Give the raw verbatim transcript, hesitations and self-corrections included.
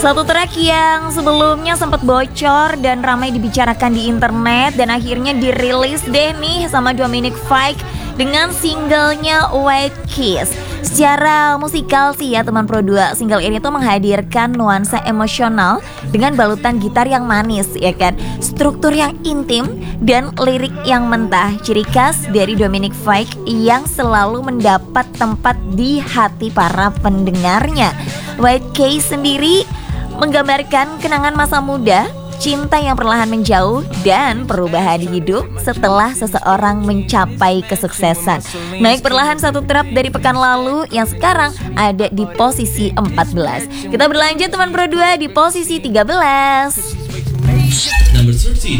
Satu track yang sebelumnya sempat bocor dan ramai dibicarakan di internet dan akhirnya dirilis deh nih sama Dominic Fike dengan singlenya White Kiss. Secara musikal sih ya teman Pro dua, single ini tuh menghadirkan nuansa emosional dengan balutan gitar yang manis ya kan, struktur yang intim dan lirik yang mentah, ciri khas dari Dominic Fike yang selalu mendapat tempat di hati para pendengarnya. White Kiss sendiri menggambarkan kenangan masa muda, cinta yang perlahan menjauh, dan perubahan hidup setelah seseorang mencapai kesuksesan. Naik perlahan satu trap dari pekan lalu yang sekarang ada di posisi empat belas. Kita berlanjut teman Pro dua di posisi tiga belas. Number thirteen.